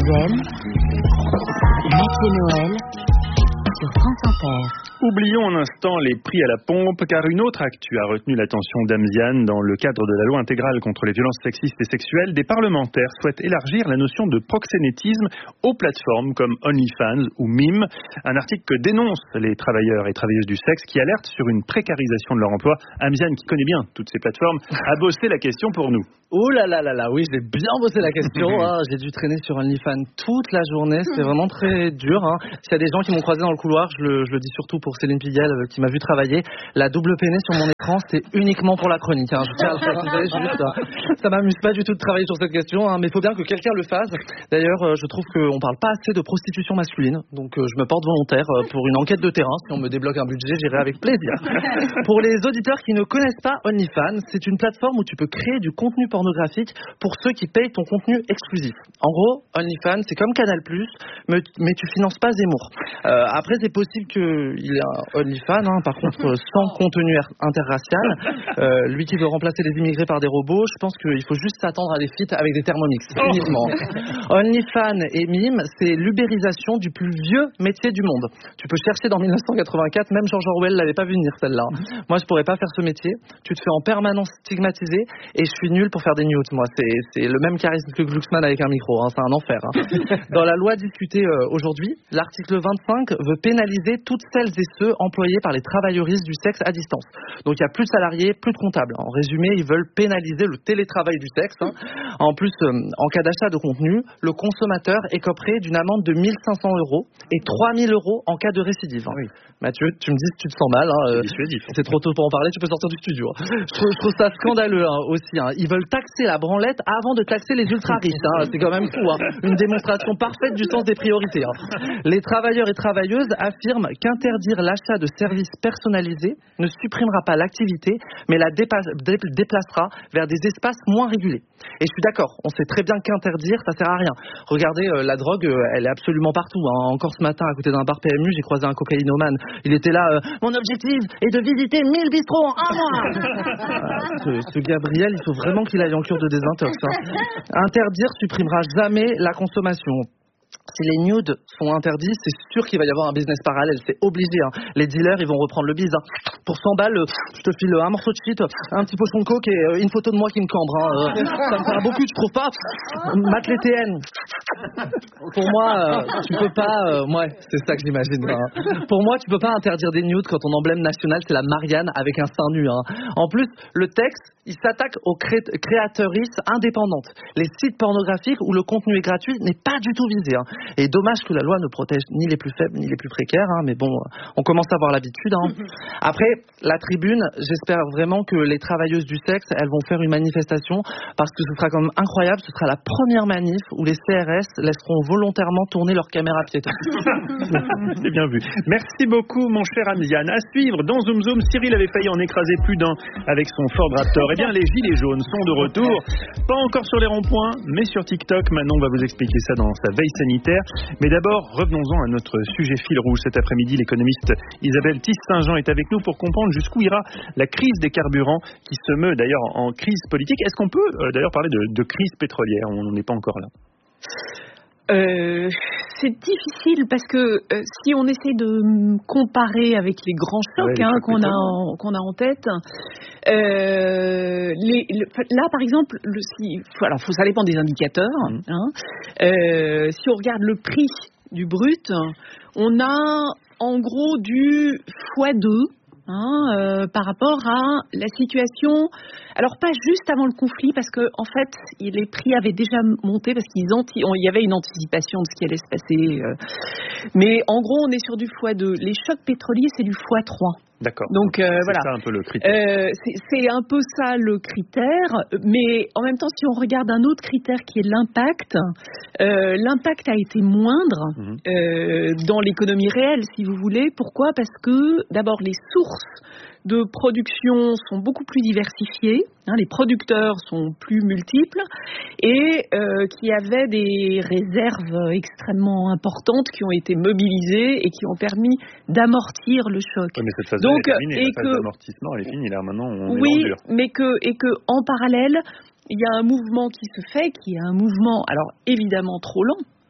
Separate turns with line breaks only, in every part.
J'aime Mathieu Noël sur France Inter.
Oublions un instant les prix à la pompe, car une autre actu a retenu l'attention d'Amziane. Dans le cadre de la loi intégrale contre les violences sexistes et sexuelles, des parlementaires souhaitent élargir la notion de proxénétisme aux plateformes comme OnlyFans ou Mime. Un article que dénonce les travailleurs et travailleuses du sexe qui alertent sur une précarisation de leur emploi. Amziane, qui connaît bien toutes ces plateformes, a bossé la question pour nous.
Oh là là là là, oui, j'ai bien bossé la question. J'ai dû traîner sur OnlyFans toute la journée, c'était vraiment très dur. S'il y a des gens qui m'ont croisé dans le couloir, je le dis surtout pour Céline Piguel qui m'a vu travailler. La double peinée sur mon écran, c'était uniquement pour la chronique. Je tiens à le préciser, juste, ça m'amuse pas du tout de travailler sur cette question, mais il faut bien que quelqu'un le fasse. D'ailleurs, je trouve qu'on parle pas assez de prostitution masculine, donc je me porte volontaire pour une enquête de terrain. Si on me débloque un budget, j'irai avec plaisir. Pour les auditeurs qui ne connaissent pas OnlyFans, c'est une plateforme où tu peux créer du contenu pornographique pour ceux qui payent ton contenu exclusif. En gros, OnlyFans, c'est comme Canal+, mais tu finances pas Zemmour. Après, c'est possible qu'il y ait un OnlyFans, par contre, sans contenu interracial. Lui qui veut remplacer les immigrés par des robots, je pense qu'il faut juste s'attendre à des feats avec des Thermomix, uniquement. OnlyFans et Mime, c'est l'ubérisation du plus vieux métier du monde. Tu peux chercher dans 1984, même George Orwell l'avait pas vu venir, celle-là. Moi, je pourrais pas faire ce métier. Tu te fais en permanence stigmatiser et je suis nul pour faire des nudes. Moi, c'est le même charisme que Glucksmann avec un micro. C'est un enfer. Dans la loi discutée aujourd'hui, l'article 25 veut pénaliser toutes celles et ceux employés par les travailleuristes du sexe à distance. Donc, il n'y a plus de salariés, plus de comptables. En résumé, ils veulent pénaliser le télétravail du sexe. En plus, en cas d'achat de contenu, le consommateur écoperait d'une amende de 1 500 € et 3 000 € en cas de récidive. Oui. Mathieu, tu me dis si tu te sens mal. C'est trop tôt pour en parler, tu peux sortir du studio. Je trouve ça scandaleux aussi. Ils veulent taxer la branlette avant de taxer les ultra-riches. C'est quand même fou. Une démonstration parfaite du sens des priorités. Les travailleurs et travailleuses affirment qu'interdire l'achat de services personnalisés ne supprimera pas l'activité, mais la déplacera vers des espaces moins régulés. Et je suis d'accord, on sait très bien qu'interdire, ça sert à rien. Regardez, la drogue, elle est absolument partout. Encore ce matin, à côté d'un bar PMU, j'ai croisé un cocaïnomane. Il était là, mon objectif est de visiter 1000 bistrots en un mois. Ce Gabriel, il faut vraiment qu'il aille en cure de désintox. Interdire supprimera jamais la consommation. Si les nudes sont interdits, c'est sûr qu'il va y avoir un business parallèle, c'est obligé. Les dealers, ils vont reprendre le biz. Pour 100 balles, je te file un morceau de shit, un petit pochon de coke et une photo de moi qui me cambre. Ça me fera beaucoup, tu trouves pas? Mate les TN. Pour moi, tu peux pas... ouais, c'est ça que j'imagine. Pour moi, tu peux pas interdire des nudes quand ton emblème national, c'est la Marianne avec un sein nu. En plus, le texte, il s'attaque aux créatrices indépendantes. Les sites pornographiques où le contenu est gratuit n'est pas du tout visé. Et dommage que la loi ne protège ni les plus faibles ni les plus précaires, mais bon, on commence à avoir l'habitude. Après, la tribune, j'espère vraiment que les travailleuses du sexe, elles vont faire une manifestation parce que ce sera quand même incroyable, ce sera la première manif où les CRS laisseront volontairement tourner leur caméra piéton.
C'est bien vu. Merci beaucoup, mon cher Amziane. À suivre, dans Zoom Zoom, Cyril avait failli en écraser plus d'un avec son Ford Raptor. Eh bien, les gilets jaunes sont de retour. Pas encore sur les ronds-points, mais sur TikTok. Manon va vous expliquer ça dans sa veille sanitaire. Mais d'abord, revenons-en à notre sujet fil rouge. Cet après-midi, l'économiste Isabelle Tisse-Saint-Jean est avec nous pour comprendre jusqu'où ira la crise des carburants qui se meut d'ailleurs en crise politique. Est-ce qu'on peut d'ailleurs parler de crise pétrolière? On n'en est pas encore là.
C'est difficile parce que si on essaie de comparer avec les grands chocs qu'on a en tête, là par exemple, ça dépend des indicateurs. Si on regarde le prix du brut, on a en gros du x2. Par rapport à la situation, alors pas juste avant le conflit parce que en fait les prix avaient déjà monté parce qu'il y avait une anticipation de ce qui allait se passer, mais en gros on est sur du x2. Les chocs pétroliers c'est du x3.
D'accord.
Donc voilà.
C'est ça un peu le critère.
C'est un peu ça le critère, mais en même temps, si on regarde un autre critère qui est l'impact, l'impact a été moindre dans l'économie réelle, si vous voulez. Pourquoi ? Parce que d'abord les sources de production sont beaucoup plus diversifiées, les producteurs sont plus multiples et qui avaient des réserves extrêmement importantes qui ont été mobilisées et qui ont permis d'amortir le choc.
Oui, mais cette phase est finie, la phase d'amortissement elle est finie, là maintenant on est en dur.
Mais que en parallèle, il y a un mouvement qui se fait, qui est un mouvement, alors évidemment trop lent,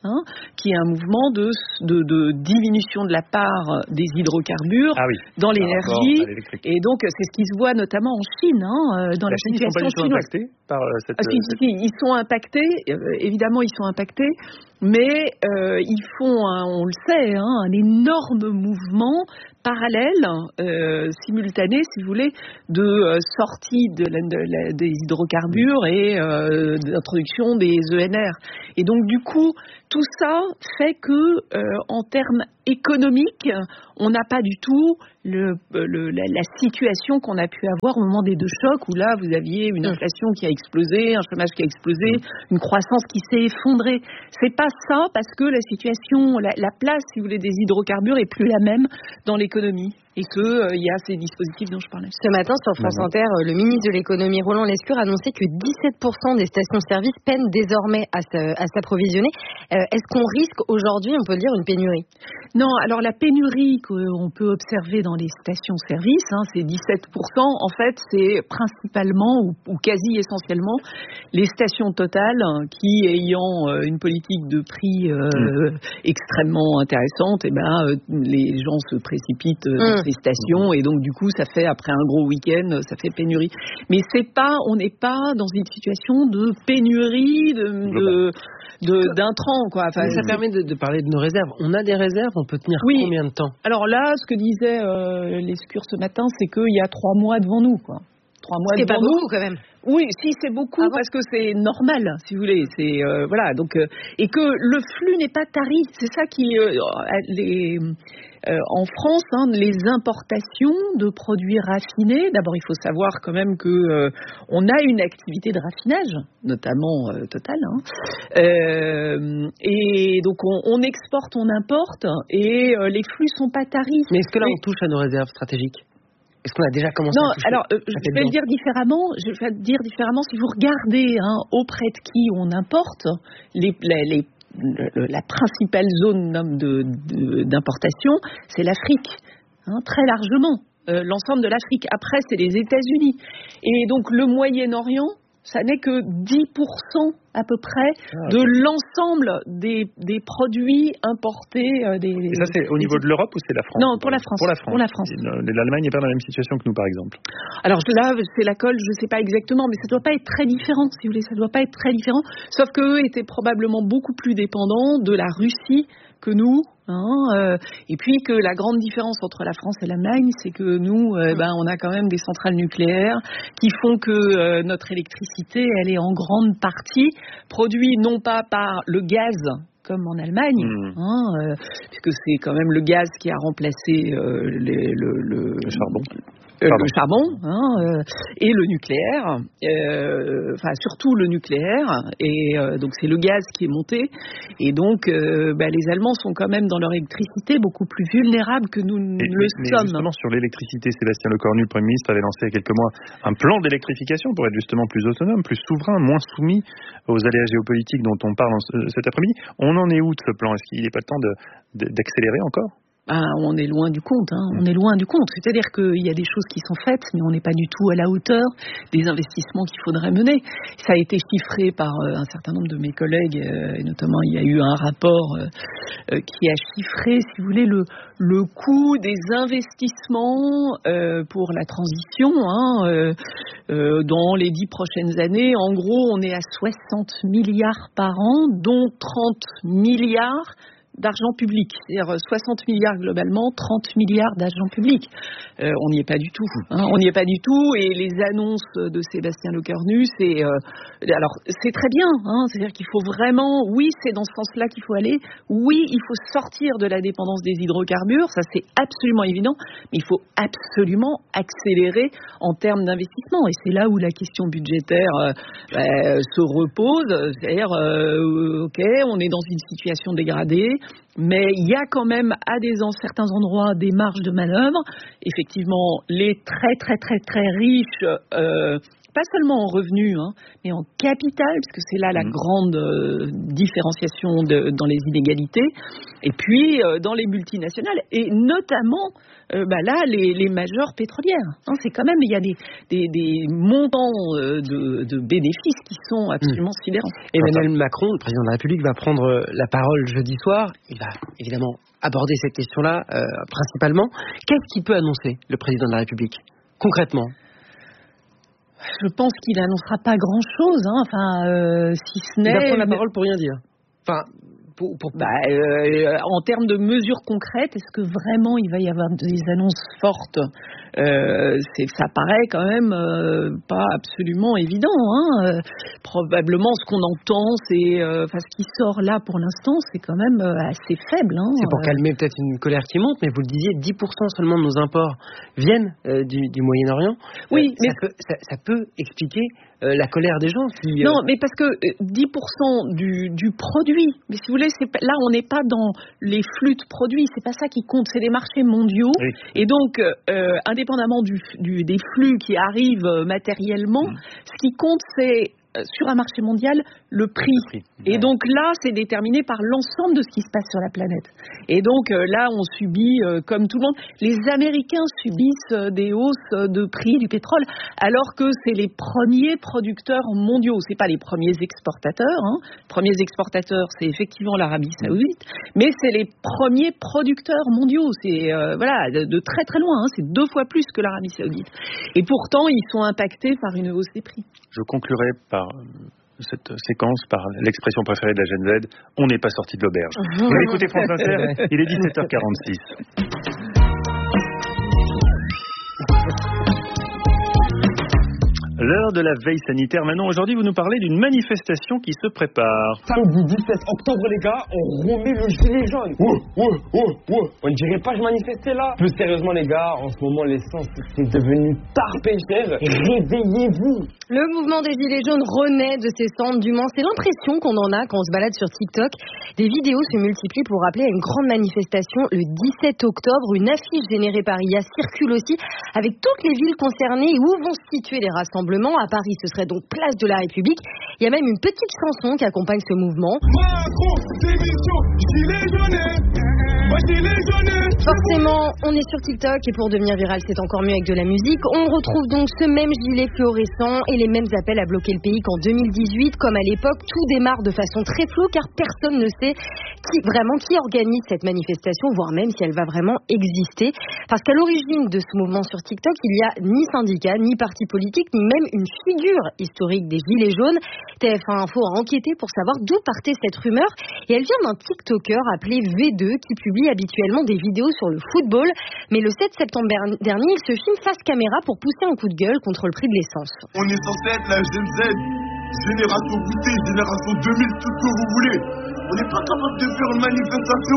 qui est un mouvement de diminution de la part des hydrocarbures dans l'énergie. Et donc, c'est ce qui se voit notamment en Chine, dans la situation chinoise.
Par cette...
Ils sont impactés, évidemment, ils sont impactés. Mais ils font, on le sait, un énorme mouvement parallèle, simultané, si vous voulez, de sortie des hydrocarbures et d'introduction des ENR. Et donc, du coup, tout ça fait que, en termes économiques, on n'a pas du tout la situation qu'on a pu avoir au moment des deux chocs, où là, vous aviez une inflation qui a explosé, un chômage qui a explosé, une croissance qui s'est effondrée. C'est pas ça, parce que la situation, la place, si vous voulez, des hydrocarbures est plus la même dans l'économie. Et qu'il y a ces dispositifs dont je parlais.
Ce matin, sur France Inter, le ministre de l'économie, Roland Lescure, annonçait que 17% des stations-service peinent désormais à s'approvisionner. Est-ce qu'on risque aujourd'hui, on peut dire, une pénurie ?
Non, alors la pénurie qu'on peut observer dans les stations-service, c'est 17%. En fait, c'est principalement ou quasi essentiellement les stations Total qui, ayant une politique de prix extrêmement intéressante, les gens se précipitent dans ces stations et donc du coup, ça fait après un gros week-end, ça fait pénurie. Mais on n'est pas dans une situation de pénurie d'intrants, quoi.
Ça permet de parler de nos réserves. On a des réserves, on peut tenir combien de temps ?
Alors là, ce que disait Lescure ce matin, c'est qu'il y a 3 mois devant nous, quoi. 3 mois
c'est pas beaucoup quand même.
Oui, si, c'est beaucoup parce que c'est normal, si vous voulez. C'est voilà, donc et que le flux n'est pas tari. C'est ça qui en France, les importations de produits raffinés. D'abord, il faut savoir quand même que on a une activité de raffinage, notamment Total. Et donc on exporte, on importe, et les flux sont pas taris.
Mais est-ce que là on touche à nos réserves stratégiques ? Est-ce qu'on a déjà commencé à toucher ?
Alors, je vais le dire différemment. Si vous regardez auprès de qui on importe, la principale zone d'importation, c'est l'Afrique, très largement. L'ensemble de l'Afrique. Après, c'est les États-Unis. Et donc, le Moyen-Orient, ça n'est que 10% à peu près de l'ensemble des produits importés.
Et ça, c'est au niveau de l'Europe ou c'est la France ?
Non, pour la France.
Pour la France. L'Allemagne n'est pas dans la même situation que nous, par exemple.
Alors là, c'est la colle, je ne sais pas exactement, mais ça ne doit pas être très différent, si vous voulez. Ça ne doit pas être très différent, sauf qu'eux étaient probablement beaucoup plus dépendants de la Russie que nous. Et puis que la grande différence entre la France et l'Allemagne, c'est que nous, on a quand même des centrales nucléaires qui font que notre électricité, elle est en grande partie produite non pas par le gaz comme en Allemagne, puisque c'est quand même le gaz qui a remplacé le charbon. Le charbon et le nucléaire, surtout le nucléaire, et donc c'est le gaz qui est monté, et donc les Allemands sont quand même dans leur électricité beaucoup plus vulnérables que nous le sommes.
Justement sur l'électricité, Sébastien Lecornu, le Premier ministre, avait lancé il y a quelques mois un plan d'électrification pour être justement plus autonome, plus souverain, moins soumis aux aléas géopolitiques dont on parle cet après-midi. On en est où de ce plan ? Est-ce qu'il n'est pas le temps d'accélérer encore ?
On est loin du compte, on est loin du compte. C'est-à-dire qu'il y a des choses qui sont faites, mais on n'est pas du tout à la hauteur des investissements qu'il faudrait mener. Ça a été chiffré par un certain nombre de mes collègues, et notamment il y a eu un rapport qui a chiffré, si vous voulez, le coût des investissements pour la transition dans les 10 prochaines années. En gros, on est à 60 milliards par an, dont 30 milliards d'argent public, c'est-à-dire 60 milliards globalement, 30 milliards d'argent public. On n'y est pas du tout. On n'y est pas du tout, et les annonces de Sébastien Lecornu, alors c'est très bien, c'est-à-dire qu'il faut vraiment, oui, c'est dans ce sens-là qu'il faut aller, oui, il faut sortir de la dépendance des hydrocarbures, ça c'est absolument évident, mais il faut absolument accélérer en termes d'investissement, et c'est là où la question budgétaire se repose, c'est-à-dire, on est dans une situation dégradée, mais il y a quand même à certains endroits des marges de manœuvre. Effectivement, les très très très très riches pas seulement en revenus, mais en capital, parce que c'est là la grande différenciation dans les inégalités, et puis dans les multinationales, et notamment là les majeures pétrolières. C'est quand même, il y a des montants de bénéfices qui sont absolument sidérants.
Emmanuel Macron, le président de la République, va prendre la parole jeudi soir. Il va évidemment aborder cette question-là principalement. Qu'est-ce qu'il peut annoncer, le président de la République, concrètement?
Je pense qu'il n'annoncera pas grand-chose, si ce n'est...
Il va prendre la parole pour rien dire.
En termes de mesures concrètes, est-ce que vraiment il va y avoir des annonces fortes? Ça paraît quand même pas absolument évident. Probablement, ce qu'on entend, c'est ce qui sort là pour l'instant, c'est quand même assez faible.
C'est pour calmer peut-être une colère qui monte, mais vous le disiez, 10% seulement de nos imports viennent du Moyen-Orient.
Oui, mais
ça peut expliquer la colère des gens.
Non, mais parce que 10% du produit, mais si vous voulez, là on n'est pas dans les flux de produits, c'est pas ça qui compte, c'est les marchés mondiaux. Oui. Et donc, indépendamment des flux qui arrivent matériellement, ce qui compte c'est sur un marché mondial, le prix. Et donc là, c'est déterminé par l'ensemble de ce qui se passe sur la planète. Et donc là, on subit, comme tout le monde, les Américains subissent des hausses de prix du pétrole, alors que c'est les premiers producteurs mondiaux. C'est pas les premiers exportateurs. Les premiers exportateurs, c'est effectivement l'Arabie Saoudite, mais c'est les premiers producteurs mondiaux. C'est de très très loin. C'est 2 fois plus que l'Arabie Saoudite. Et pourtant, ils sont impactés par une hausse des prix.
Je conclurai par cette séquence par l'expression préférée de la Gen Z, on n'est pas sorti de l'auberge. Vous écoutez France Inter, il est 17h46. L'heure de la veille sanitaire. Maintenant, aujourd'hui, vous nous parlez d'une manifestation qui se prépare.
Samedi 17 octobre, les gars, on remet le gilet jaune. On ne dirait pas que je manifestais là. Plus sérieusement, les gars, en ce moment, l'essence, c'est devenu tard péchère. Réveillez-vous.
Le mouvement des Gilets jaunes renaît de ses cendres, du moins. C'est l'impression qu'on en a quand on se balade sur TikTok. Des vidéos se multiplient pour rappeler à une grande manifestation le 17 octobre. Une affiche générée par IA circule aussi avec toutes les villes concernées et où vont se situer les rassemblements. À Paris, ce serait donc place de la République. Il y a même une petite chanson qui accompagne ce mouvement.
Macron, démission, gilet jaune.
Forcément, on est sur TikTok et pour devenir viral, c'est encore mieux avec de la musique. On retrouve donc ce même gilet fluorescent et les mêmes appels à bloquer le pays qu'en 2018. Comme à l'époque, tout démarre de façon très floue car personne ne sait qui organise cette manifestation, voire même si elle va vraiment exister. Parce qu'à l'origine de ce mouvement sur TikTok, il n'y a ni syndicat, ni parti politique, ni même une figure historique des Gilets jaunes. TF1 Info a enquêté pour savoir d'où partait cette rumeur et elle vient d'un TikToker appelé V2 qui publie habituellement des vidéos sur le football. Mais le 7 septembre dernier, il se filme face caméra pour pousser un coup de gueule contre le prix de l'essence.
On est censé être la Gen Z, génération goûtée, génération 2000, tout ce que vous voulez. On n'est pas capable de faire une manifestation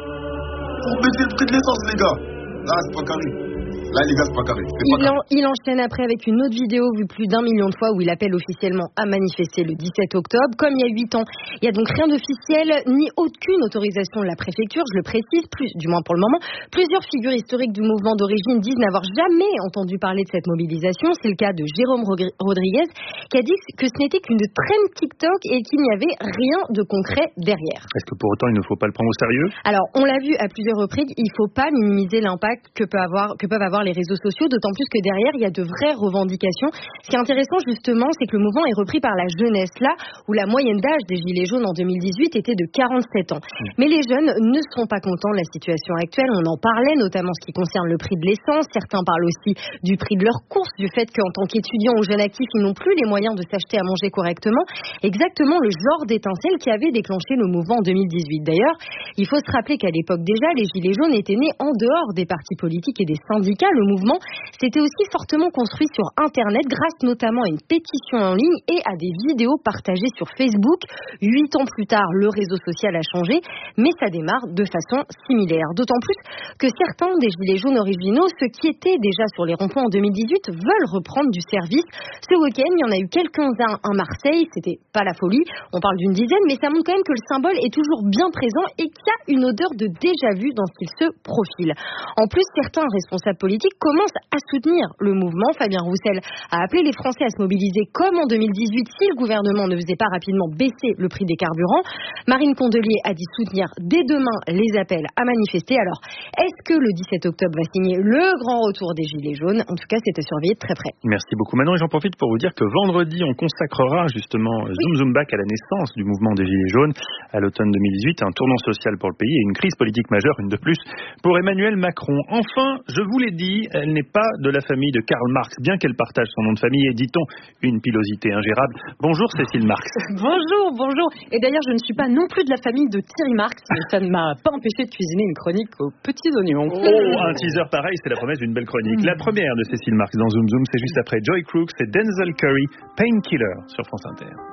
pour baisser le prix de l'essence, les gars. Là, c'est pas carré. Là, les gars, c'est pas carré.
Il enchaîne après avec une autre vidéo vue plus d'1 million de fois où il appelle officiellement à manifester le 17 octobre. Comme il y a 8 ans, il n'y a donc rien d'officiel, ni aucune autorisation de la préfecture, je le précise, du moins pour le moment. Plusieurs figures historiques du mouvement d'origine disent n'avoir jamais entendu parler de cette mobilisation. C'est le cas de Jérôme Rodriguez, qui a dit que ce n'était qu'une trend TikTok et qu'il n'y avait rien de concret derrière.
Est-ce que pour autant, il ne faut pas le prendre au sérieux ?
Alors, on l'a vu à plusieurs reprises, il ne faut pas minimiser l'impact que peuvent avoir les réseaux sociaux, d'autant plus que derrière, il y a de vraies revendications. Ce qui est intéressant, justement, c'est que le mouvement est repris par la jeunesse, là où la moyenne d'âge des Gilets jaunes en 2018 était de 47 ans. Mais les jeunes ne sont pas contents de la situation actuelle. On en parlait, notamment ce qui concerne le prix de l'essence. Certains parlent aussi du prix de leurs courses, du fait qu'en tant qu'étudiants ou jeunes actifs, ils n'ont plus les moyens de s'acheter à manger correctement. Exactement le genre d'étincelle qui avait déclenché le mouvement en 2018. D'ailleurs, il faut se rappeler qu'à l'époque déjà, les Gilets jaunes étaient nés en dehors des partis politiques et des syndicats. Le mouvement s'était aussi fortement construit sur Internet, grâce notamment à une pétition en ligne et à des vidéos partagées sur Facebook. 8 ans plus tard, le réseau social a changé, mais ça démarre de façon similaire. D'autant plus que certains des Gilets jaunes originaux, ceux qui étaient déjà sur les ronds-points en 2018, veulent reprendre du service. Ce week-end, il y en a eu quelques-uns à Marseille, c'était pas la folie, on parle d'une dizaine, mais ça montre quand même que le symbole est toujours bien présent et qu'il y a une odeur de déjà-vu dans ce qu'il se profile. En plus, certains responsables politiques politiques commencent à soutenir le mouvement. Fabien Roussel a appelé les Français à se mobiliser comme en 2018 si le gouvernement ne faisait pas rapidement baisser le prix des carburants. Marine Pondelier a dit soutenir dès demain les appels à manifester. Alors, est-ce que le 17 octobre va signer le grand retour des Gilets jaunes? En tout cas, c'est à surveiller de très près.
Merci beaucoup Manon, et j'en profite pour vous dire que vendredi, on consacrera justement Zoom Zoom Back à la naissance du mouvement des Gilets jaunes à l'automne 2018, un tournant social pour le pays et une crise politique majeure, une de plus, pour Emmanuel Macron. Enfin, je vous l'ai dit, elle n'est pas de la famille de Karl Marx, bien qu'elle partage son nom de famille et, dit-on, une pilosité ingérable. Bonjour Cécile Marx.
Bonjour. Et d'ailleurs, je ne suis pas non plus de la famille de Thierry Marx, mais ça ne m'a pas empêché de cuisiner une chronique aux petits oignons.
Oh, un teaser pareil, c'est la promesse d'une belle chronique. La première de Cécile Marx dans Zoom Zoom, c'est juste après Joy Crooks et Denzel Curry, Painkiller sur France Inter.